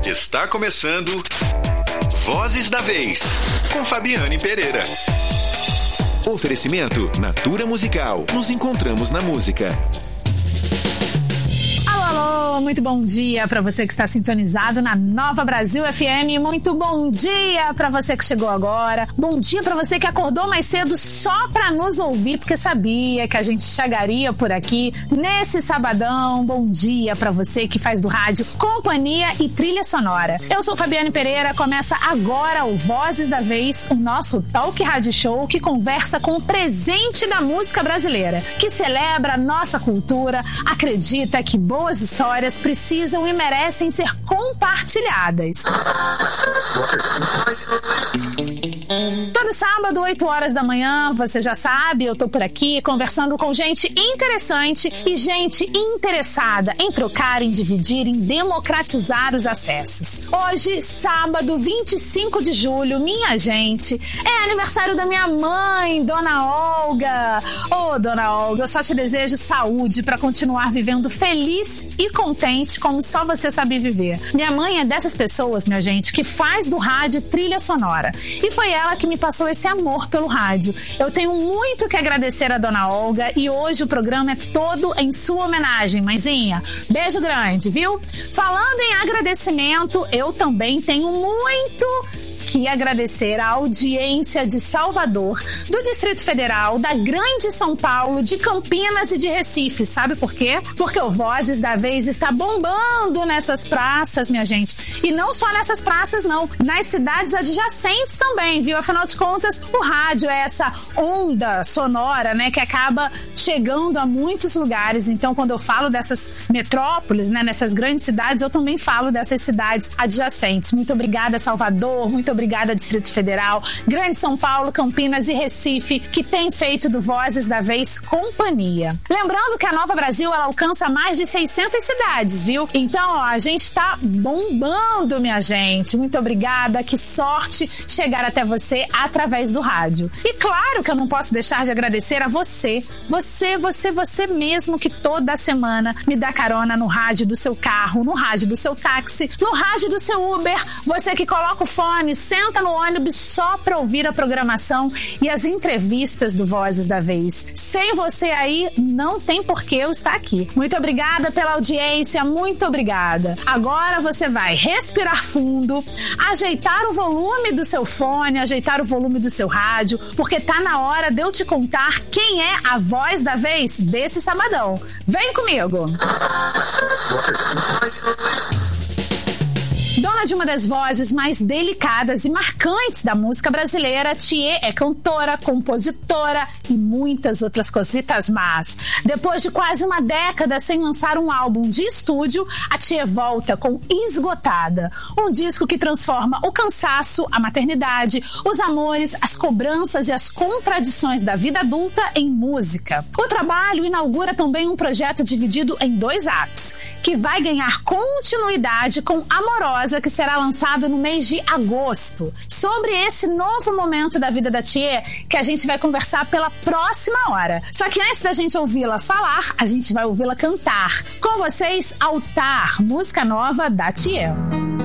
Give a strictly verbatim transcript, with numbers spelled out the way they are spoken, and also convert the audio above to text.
Está começando Vozes da Vez, com Fabiane Pereira. Oferecimento Natura Musical. Nos encontramos na música. Alô, muito bom dia para você que está sintonizado na Nova Brasil F M. Muito bom dia para você que chegou agora. Bom dia para você que acordou mais cedo só para nos ouvir, porque sabia que a gente chegaria por aqui nesse sabadão. Bom dia para você que faz do rádio companhia e trilha sonora. Eu sou Fabiane Pereira. Começa agora o Vozes da Vez, o nosso talk rádio show que conversa com o presente da música brasileira, que celebra a nossa cultura, acredita que boas histórias precisam e merecem ser compartilhadas. Todo sábado, oito horas da manhã, você já sabe, eu tô por aqui conversando com gente interessante e gente interessada em trocar, em dividir, em democratizar os acessos. Hoje, sábado, vinte e cinco de julho, minha gente, é aniversário da minha mãe, Dona Olga. Ô, oh, Dona Olga, eu só te desejo saúde para continuar vivendo feliz e contente como só você sabe viver. Minha mãe é dessas pessoas, minha gente, que faz do rádio trilha sonora. E foi ela que me passou esse amor pelo rádio. Eu tenho muito que agradecer a Dona Olga e hoje o programa é todo em sua homenagem, mãezinha. Beijo grande, viu? Falando em agradecimento, eu também tenho muito que agradecer a audiência de Salvador, do Distrito Federal, da Grande São Paulo, de Campinas e de Recife. Sabe por quê? Porque o Vozes da Vez está bombando nessas praças, minha gente. E não só nessas praças, não. Nas cidades adjacentes também, viu? Afinal de contas, o rádio é essa onda sonora, né, que acaba chegando a muitos lugares. Então, quando eu falo dessas metrópoles, né, nessas grandes cidades, eu também falo dessas cidades adjacentes. Muito obrigada, Salvador. Muito obrigada. Obrigada, Distrito Federal, Grande São Paulo, Campinas e Recife, que tem feito do Vozes da Vez companhia. Lembrando que a Nova Brasil, ela alcança mais de seiscentas cidades, viu? Então, ó, a gente tá bombando, minha gente. Muito obrigada, que sorte chegar até você através do rádio. E claro que eu não posso deixar de agradecer a você, você, você, você mesmo, que toda semana me dá carona no rádio do seu carro, no rádio do seu táxi, no rádio do seu Uber, você que coloca o fone, senta no ônibus só pra ouvir a programação e as entrevistas do Vozes da Vez. Sem você aí, não tem por que eu estar aqui. Muito obrigada pela audiência, muito obrigada. Agora você vai respirar fundo, ajeitar o volume do seu fone, ajeitar o volume do seu rádio, porque tá na hora de eu te contar quem é a voz da vez desse sabadão. Vem comigo! Dona de uma das vozes mais delicadas e marcantes da música brasileira, Thier é cantora, compositora e muitas outras cositas más. Depois de quase uma década sem lançar um álbum de estúdio, a Thier volta com Esgotada, um disco que transforma o cansaço, a maternidade, os amores, as cobranças e as contradições da vida adulta em música. O trabalho inaugura também um projeto dividido em dois atos, que vai ganhar continuidade com Amorosa, que será lançado no mês de agosto. Sobre esse novo momento da vida da Thier, que a gente vai conversar pela próxima hora. Só que antes da gente ouvi-la falar, a gente vai ouvi-la cantar. Com vocês, Altar, música nova da Thier.